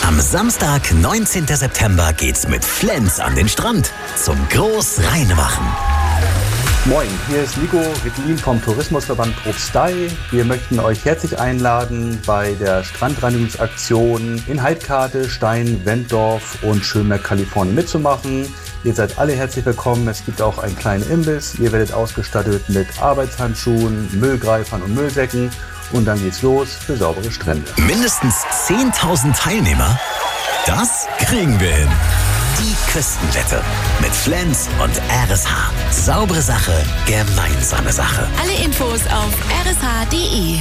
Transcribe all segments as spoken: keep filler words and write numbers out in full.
Am Samstag, neunzehnten September, geht's mit Flens an den Strand zum Großrheinwachen. Moin, hier ist Nico Rittlin vom Tourismusverband Propstei. Wir möchten euch herzlich einladen, bei der Strandreinigungsaktion in Heidkate, Stein, Wenddorf und Schönberg, Kalifornien mitzumachen. Ihr seid alle herzlich willkommen. Es gibt auch einen kleinen Imbiss. Ihr werdet ausgestattet mit Arbeitshandschuhen, Müllgreifern und Müllsäcken. Und dann geht's los für saubere Strände. Mindestens zehntausend Teilnehmer? Das kriegen wir hin. Die Küstenwette mit Flens und R S H. Saubere Sache, gemeinsame Sache. Alle Infos auf r s h punkt d e.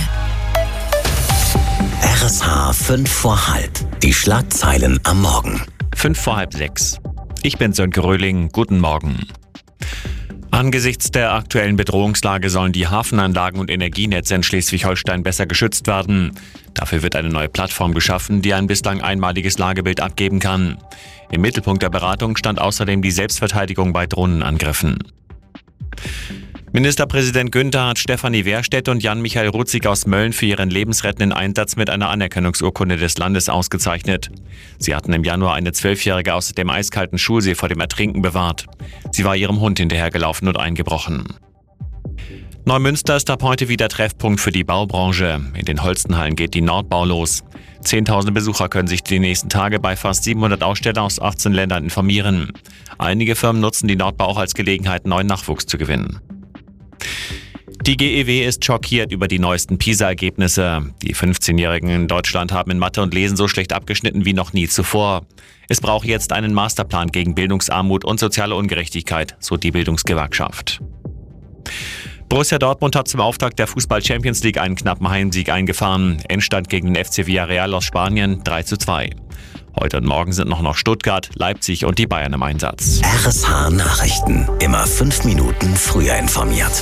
R S H fünf vor halb. Die Schlagzeilen am Morgen. Fünf vor halb sechs. Ich bin Sönke Röhling. Guten Morgen. Angesichts der aktuellen Bedrohungslage sollen die Hafenanlagen und Energienetze in Schleswig-Holstein besser geschützt werden. Dafür wird eine neue Plattform geschaffen, die ein bislang einmaliges Lagebild abgeben kann. Im Mittelpunkt der Beratung stand außerdem die Selbstverteidigung bei Drohnenangriffen. Ministerpräsident Günther hat Stefanie Wehrstedt und Jan-Michael Rutzig aus Mölln für ihren lebensrettenden Einsatz mit einer Anerkennungsurkunde des Landes ausgezeichnet. Sie hatten im Januar eine Zwölfjährige aus dem eiskalten Schulsee vor dem Ertrinken bewahrt. Sie war ihrem Hund hinterhergelaufen und eingebrochen. Neumünster ist ab heute wieder Treffpunkt für die Baubranche. In den Holstenhallen geht die Nordbau los. Zehntausende Besucher können sich die nächsten Tage bei fast siebenhundert Ausstellern aus achtzehn Ländern informieren. Einige Firmen nutzen die Nordbau auch als Gelegenheit, neuen Nachwuchs zu gewinnen. Die G E W ist schockiert über die neuesten PISA-Ergebnisse. Die fünfzehnjährigen in Deutschland haben in Mathe und Lesen so schlecht abgeschnitten wie noch nie zuvor. Es braucht jetzt einen Masterplan gegen Bildungsarmut und soziale Ungerechtigkeit, so die Bildungsgewerkschaft. Borussia Dortmund hat zum Auftakt der Fußball-Champions League einen knappen Heimsieg eingefahren. Endstand gegen den F C Villarreal aus Spanien drei zu zwei. Heute und morgen sind noch noch Stuttgart, Leipzig und die Bayern im Einsatz. R S H Nachrichten. Immer fünf Minuten früher informiert.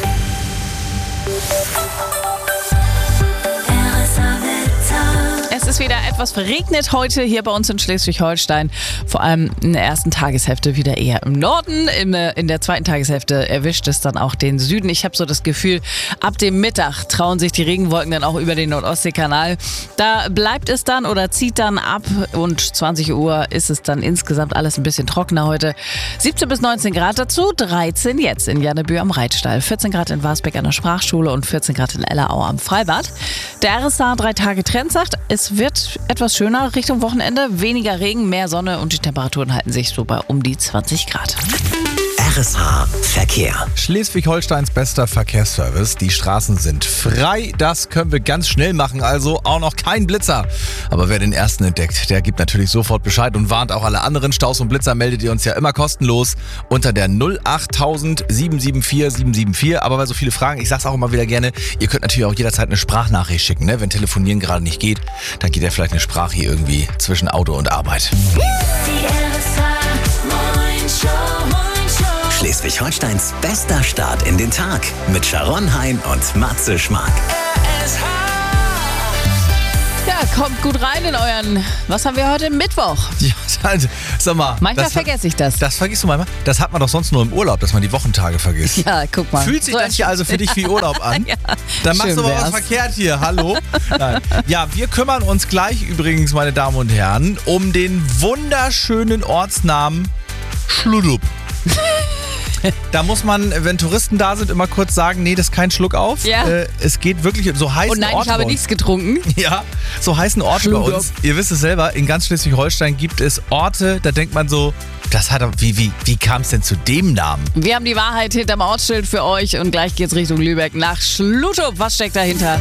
Es ist wieder etwas verregnet heute hier bei uns in Schleswig-Holstein. Vor allem in der ersten Tageshälfte wieder eher im Norden. In der zweiten Tageshälfte erwischt es dann auch den Süden. Ich habe so das Gefühl, ab dem Mittag trauen sich die Regenwolken dann auch über den Nordostseekanal. Da bleibt es dann oder zieht dann ab und zwanzig Uhr ist es dann insgesamt alles ein bisschen trockener heute. siebzehn bis neunzehn Grad dazu, dreizehn jetzt in Jannebühl am Reitstall, vierzehn Grad in Warsbeck an der Sprachschule und vierzehn Grad in Ellerau am Freibad. Der R S H drei Tage Trend sagt, es wird etwas schöner Richtung Wochenende, weniger Regen, mehr Sonne und die Temperaturen halten sich so bei um die zwanzig Grad. R S H Verkehr. Schleswig-Holsteins bester Verkehrsservice. Die Straßen sind frei. Das können wir ganz schnell machen. Also auch noch kein Blitzer. Aber wer den ersten entdeckt, der gibt natürlich sofort Bescheid und warnt auch alle anderen. Staus und Blitzer meldet ihr uns ja immer kostenlos unter der null acht tausend sieben sieben vier sieben sieben vier. Aber weil so viele Fragen, ich sag's auch immer wieder gerne, ihr könnt natürlich auch jederzeit eine Sprachnachricht schicken. Ne? Wenn Telefonieren gerade nicht geht, dann geht ja vielleicht eine Sprache hier irgendwie zwischen Auto und Arbeit. Die R S H Morning Show. Schleswig-Holsteins bester Start in den Tag mit Sharon Hein und Matze Schmark. Ja, kommt gut rein in euren, was haben wir heute, Mittwoch? Ja, also, sag mal. Manchmal das vergesse ich das. Das vergisst du manchmal? Das hat man doch sonst nur im Urlaub, dass man die Wochentage vergisst. Ja, guck mal. Fühlt sich So das hier also für dich wie Urlaub an? Ja, Dann machst schön du aber wär's. was verkehrt hier. Hallo? Nein. Ja, wir kümmern uns gleich übrigens, meine Damen und Herren, um den wunderschönen Ortsnamen Schludup. Da muss man, wenn Touristen da sind, immer kurz sagen, nee, das ist kein Schluck auf. Ja. Äh, es geht wirklich, so heißen Und nein, Orte ich habe bei uns. nichts getrunken. Ja, so heißen Orte bei uns. Ihr wisst es selber, in ganz Schleswig-Holstein gibt es Orte, da denkt man so, das hat, wie, wie, wie kam es denn zu dem Namen? Wir haben die Wahrheit hinterm Ortsschild für euch und gleich geht's Richtung Lübeck nach Schlutup. Was steckt dahinter?